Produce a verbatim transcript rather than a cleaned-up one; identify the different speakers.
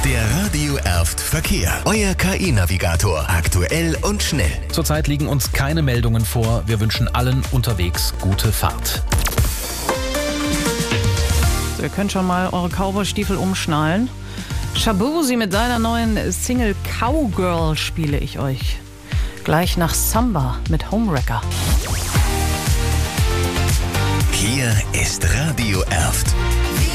Speaker 1: Der Radio Erft Verkehr. Euer K I-Navigator. Aktuell und schnell.
Speaker 2: Zurzeit liegen uns keine Meldungen vor. Wir wünschen allen unterwegs gute Fahrt.
Speaker 3: So, ihr könnt schon mal eure Cowboy-Stiefel umschnallen. Shabuzi mit seiner neuen Single Cowgirl spiele ich euch. Gleich nach Samba mit Homewrecker.
Speaker 1: Hier ist Radio Erft.